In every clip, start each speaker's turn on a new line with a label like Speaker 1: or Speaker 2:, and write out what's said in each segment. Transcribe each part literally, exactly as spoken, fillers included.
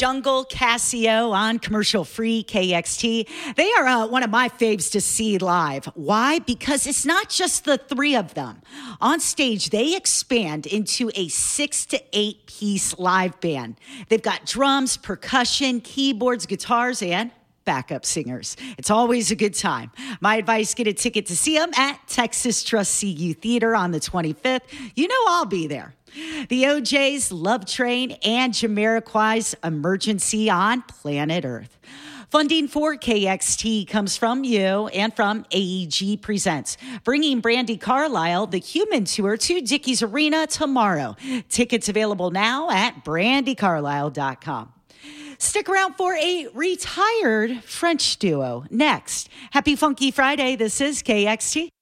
Speaker 1: Jungle Casio on commercial-free K X T. They are uh, one of my faves to see live. Why? Because it's not just the three of them. On stage, they expand into a six to eight piece live band. They've got drums, percussion, keyboards, guitars, and backup singers. It's always a good time. My advice, get a ticket to see them at Texas Trust C U Theater on the twenty-fifth. You know I'll be there. The O Js, Love Train, and Jamiroquai's Emergency on Planet Earth. Funding for K X T comes from you and from A E G Presents, bringing Brandi Carlile the Human Tour to Dickies Arena tomorrow. Tickets available now at brandi carlile dot com. Stick around for a retired French duo next. Happy Funky Friday. This is K X T.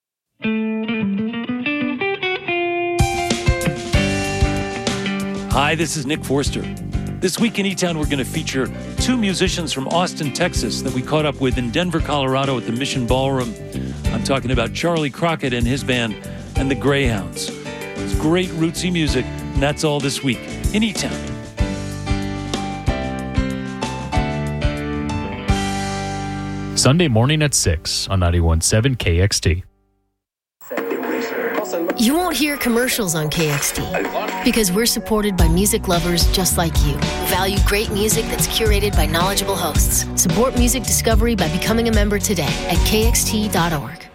Speaker 2: Hi, this is Nick Forster. This week in E-Town, we're going to feature two musicians from Austin, Texas that we caught up with in Denver, Colorado at the Mission Ballroom. I'm talking about Charlie Crockett and his band and the Greyhounds. It's great rootsy music, and that's all this week in E-Town.
Speaker 3: Sunday morning at six on ninety-one point seven K X T.
Speaker 4: You won't hear commercials on K X T because we're supported by music lovers just like you who value great music that's curated by knowledgeable hosts. Support music discovery by becoming a member today at K X T dot org.